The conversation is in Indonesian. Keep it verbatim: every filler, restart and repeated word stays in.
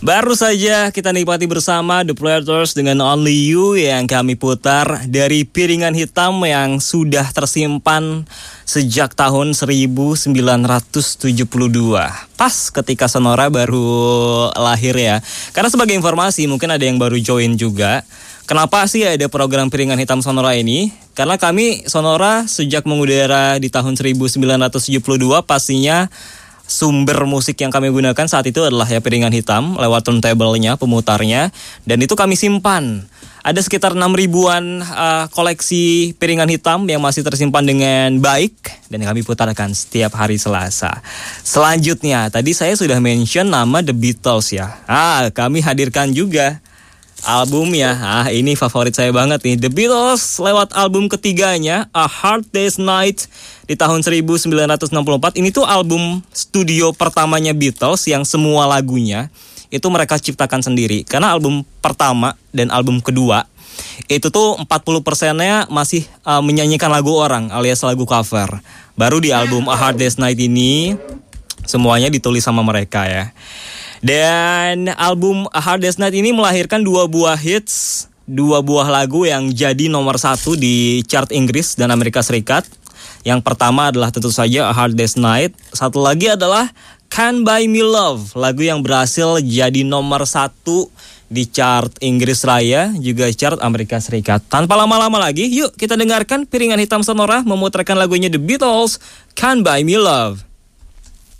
Baru saja kita nikmati bersama The Platters dengan Only You yang kami putar dari piringan hitam yang sudah tersimpan sejak tahun seribu sembilan ratus tujuh puluh dua. Pas ketika Sonora baru lahir ya. Karena sebagai informasi mungkin ada yang baru join juga. Kenapa sih ada program piringan hitam Sonora ini? Karena kami Sonora sejak mengudara di tahun seribu sembilan ratus tujuh puluh dua pastinya sumber musik yang kami gunakan saat itu adalah ya piringan hitam lewat turntable-nya, pemutarnya, dan itu kami simpan. Ada sekitar enam ribuan uh, koleksi piringan hitam yang masih tersimpan dengan baik dan kami putarkan setiap hari Selasa. Selanjutnya, tadi saya sudah mention nama The Beatles ya. Ah, kami hadirkan juga albumnya. Ah, ini favorit saya banget nih. The Beatles lewat album ketiganya, A Hard Day's Night di tahun seribu sembilan ratus enam puluh empat. Ini tuh album studio pertamanya Beatles yang semua lagunya itu mereka ciptakan sendiri. Karena album pertama dan album kedua itu tuh empat puluh persennya masih uh, menyanyikan lagu orang alias lagu cover. Baru di album A Hard Day's Night ini semuanya ditulis sama mereka ya. Dan album A Hard Day's Night ini melahirkan dua buah hits, dua buah lagu yang jadi nomor satu di chart Inggris dan Amerika Serikat. Yang pertama adalah tentu saja A Hard Day's Night. Satu lagi adalah Can't Buy Me Love, lagu yang berhasil jadi nomor satu di chart Inggris Raya, juga chart Amerika Serikat. Tanpa lama-lama lagi, yuk kita dengarkan piringan hitam Sonora memutarkan lagunya The Beatles, Can't Buy Me Love.